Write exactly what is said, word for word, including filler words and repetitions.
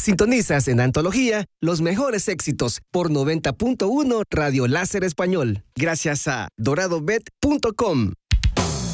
Sintonizas en Antología los mejores éxitos por noventa punto uno Radio Láser Español. Gracias a dorado bet punto com.